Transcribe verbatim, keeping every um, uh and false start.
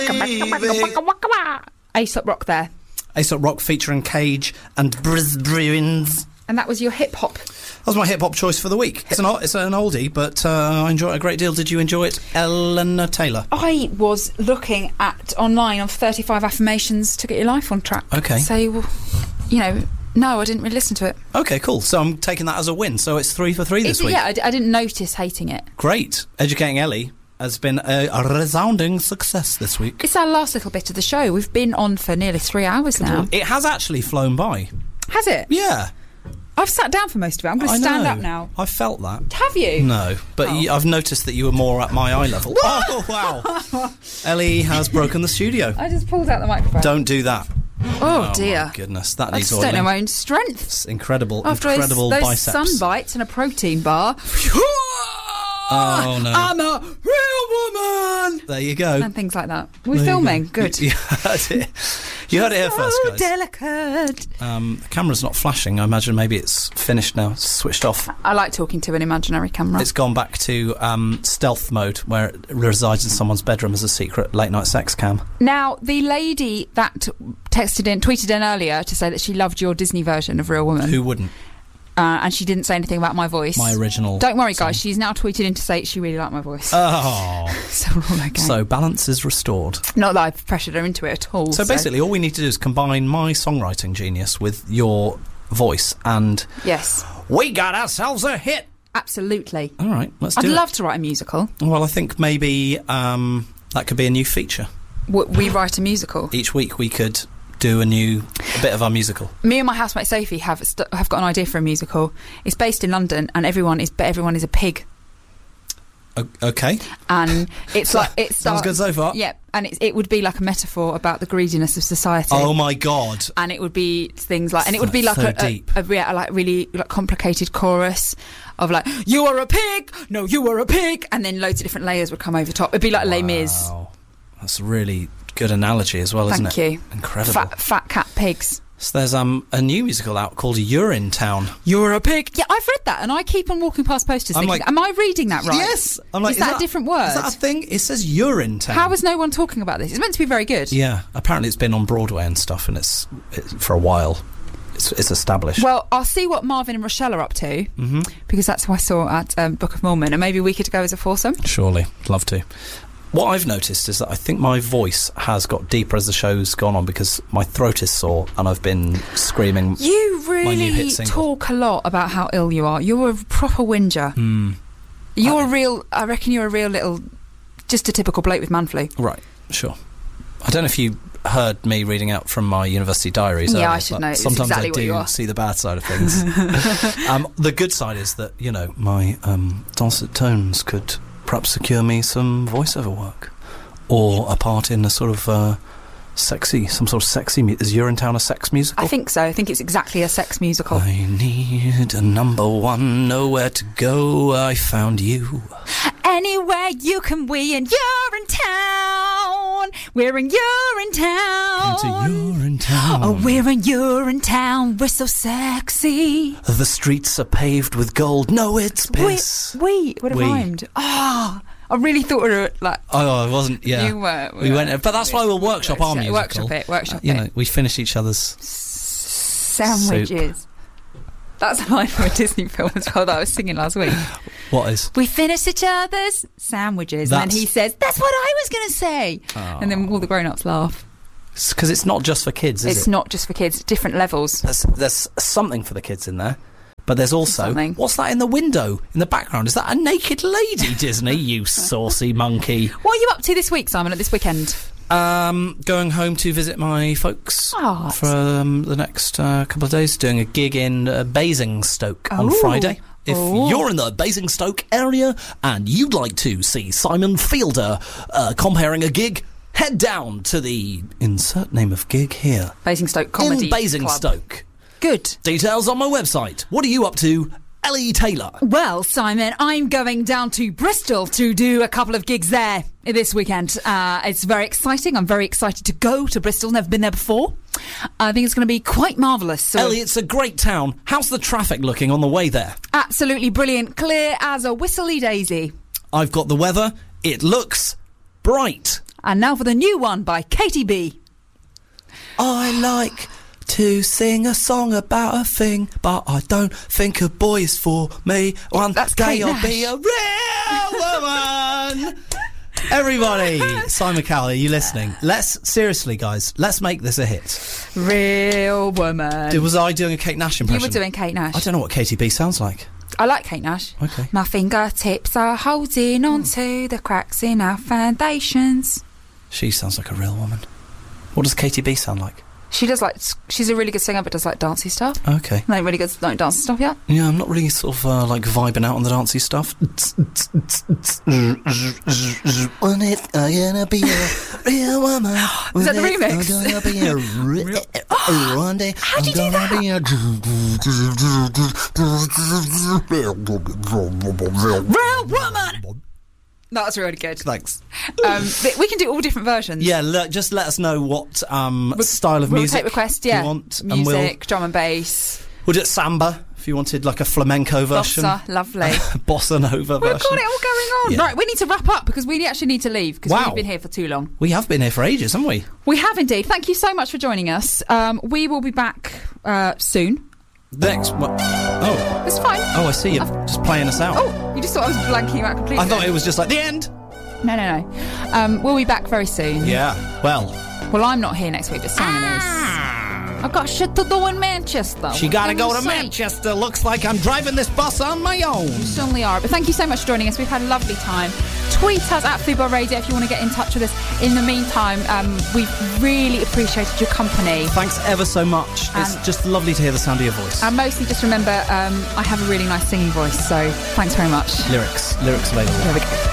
Aesop Rock there. Aesop Rock featuring Cage and Briz Bruins. And that was your hip-hop. That was my hip-hop choice for the week. It's an, it's an oldie, but uh, I enjoy it a great deal. Did you enjoy it, Eleanor Taylor? I was looking at online on thirty-five affirmations to get your life on track. Okay. So, you know, no, I didn't really listen to it. Okay, cool. So I'm taking that as a win. So it's three for three this It, week. yeah, I, d- I didn't notice hating it. Great. Educating Ellie has been a, a resounding success this week. It's our last little bit of the show. We've been on for nearly three hours now. It has actually flown by. Has it? Yeah. I've sat down for most of it. I'm going to stand up now. I felt that. Have you? No, but Oh. you, I've noticed that you were more at my eye level. Oh, wow. Ellie has broken the studio. I just pulled out the microphone. Don't do that. Oh, Oh, dear. my goodness. That I needs just don't know oiling. my own strength. It's incredible, After incredible those, those biceps. sun bites and a protein bar. Oh, no. I'm a real woman. There you go. And things like that. We're There you filming. go. Good. You, you heard it. You heard it here first, So guys. delicate. Um, the camera's not flashing. I imagine maybe it's finished now. It's switched off. I like talking to an imaginary camera. It's gone back to um, stealth mode, where it resides in someone's bedroom as a secret late night sex cam. Now, the lady that texted in, tweeted in earlier to say that she loved your Disney version of Real Woman. Who wouldn't? Uh, and she didn't say anything about my voice. My original. Don't worry, song. guys. She's now tweeted in to say she really liked my voice. Oh. So we're all okay. So balance is restored. Not that I've pressured her into it at all. So basically, all we need to do is combine my songwriting genius with your voice, and Yes. we got ourselves a hit. Absolutely. All right, let's I'd do love it. to write a musical. Well, I think maybe um, that could be a new feature. W- we write a musical. Each week we could do a new a bit of our musical. Me and my housemate Sophie have st- have got an idea for a musical. It's based in London, and everyone is but everyone is a pig, O- okay. and it's like it Sounds starts, good so far. Yeah, and it, it would be like a metaphor about the greediness of society. Oh my god. And it would be things like, and it would be So- like so a, a, deep. a, rea- like really like complicated chorus of like, you are a pig, no, you are a pig, and then loads of different layers would come over top. It'd be like Les Mis. Wow. That's a really good analogy as well, Thank isn't it? you. Incredible. Fat, fat cat pigs. So there's um a new musical out called Urine Town. You're a pig. Yeah, I've read that, and I keep on walking past posters I'm thinking, like, am I reading that right? Yes. I'm like, is, that a different word? Is that a thing? It says Urine Town. How is no one talking about this? It's meant to be very good. Yeah. Apparently it's been on Broadway and stuff, and it's, it's for a while. It's, it's established. Well, I'll see what Marvin and Rochelle are up to, hmm because that's who I saw at um, Book of Mormon, and maybe we could go as a foursome. Surely. Love to. What I've noticed is that I think my voice has got deeper as the show's gone on, because my throat is sore and I've been screaming. You My new really hit single. talk a lot about how ill you are. You're a proper whinger. Hmm. You're I- a real, I reckon you're a real little, just a typical bloke with man flu. Right. Sure. I don't know if you heard me reading out from my university diaries. Yeah, I earlier, should but know. It's Sometimes exactly I what do you are. see the bad side of things. um, the good side is that, you know, my um, dulcet tones could perhaps secure me some voiceover work, or a part in a sort of uh, sexy, some sort of sexy. Mu- is Urinetown a sex musical? I think so. I think it's exactly a sex musical. I need a number one, nowhere to go. I found you. Anywhere you can, we in Urinetown. We're in Urinetown. Into Urinetown. Oh, we're in Urinetown. We're so sexy. The streets are paved with gold. No, it's piss. We, we would have We. rhymed. Ah, I really thought we were like. Oh, I wasn't. Yeah, You were. we went, but that's why we'll workshop our musical. Workshop it. Workshop Uh, you it. know, we finish each other's. Sandwiches. That's a line from a Disney film as well that I was singing last week. What is? We finish each other's sandwiches. That's- And then he says, that's what I was going to say. Oh. And then all the grown-ups laugh. Because it's not just for kids, is It's it? not just for kids. Different levels. There's, there's something for the kids in there, but there's also Something. what's that in the window in the background? Is that a naked lady, Disney? You saucy monkey. What are you up to this week, Simon, at this weekend? Um, going home to visit my folks Oh, for um, the next uh, couple of days. Doing a gig in uh, Basingstoke on Ooh. Friday. If Ooh. you're in the Basingstoke area and you'd like to see Simon Fielder uh, comparing a gig, head down to the insert name of gig here Basingstoke Comedy in Basingstoke. Club. Good. Details on my website. What are you up to, Ellie Taylor? Well, Simon, I'm going down to Bristol to do a couple of gigs there this weekend. Uh, it's very exciting. I'm very excited to go to Bristol. Never been there before. I think it's going to be quite marvellous. So Ellie, it's a great town. How's the traffic looking on the way there? absolutely brilliant. Clear as a whistly daisy. I've got the weather. It looks bright. And now for the new one by Katie B. I like to sing a song about a thing, but I don't think a boy is for me. One That's day Kate I'll Nash. be a real woman. Everybody, Simon Cowell, are you listening? Let's, seriously, guys, let's make this a hit. Real woman. Did, was I doing a Kate Nash impression? You were doing Kate Nash. I don't know what Katie B sounds like. I like Kate Nash. Okay. My fingertips are holding onto the cracks in our foundations. She sounds like a real woman. What does Katie B sound like? She does like, she's a really good singer, but does like dancey stuff. Okay. Like really good like dancey stuff, yeah. Yeah, I'm not really sort of uh, like vibing out on the dancey stuff. When it I'm gonna be a real woman. Is that the remix? I'm gonna be a re- one day. How'd you I'm do gonna be a Real woman! That was really good. Thanks. Um, but we can do all different versions. Yeah, le- just let us know what um, style of We'll music take requests, yeah. you want. Music, and we'll, drum and bass. we'll do it samba if you wanted like a flamenco version. Bossa, lovely. Bossa Nova We've version. got it all going on. Yeah. Right, we need to wrap up because we actually need to leave because Wow. we've been here for too long. We have been here for ages, haven't we? We have indeed. Thank you so much for joining us. Um, we will be back uh, soon. Next, what? Oh, It's fine. oh, I see you just playing us out. Oh, you just thought I was blanking you out completely. I thought it was just like the end. No, no, no. Um, we'll be back very soon. Yeah. Well, Well, I'm not here next week, but Simon is. I've got shit to do in Manchester. she What gotta can go you to say? Manchester. Looks like I'm driving this bus on my own. You certainly are. But thank you so much for joining us. We've had a lovely time. Tweet us at Fubar Radio if you want to get in touch with us. In the meantime, um, we've really appreciated your company. Thanks ever so much. It's And- just lovely to hear the sound of your voice. And mostly just remember, um, I have a really nice singing voice, so thanks very much. lyrics, lyrics available. There we go.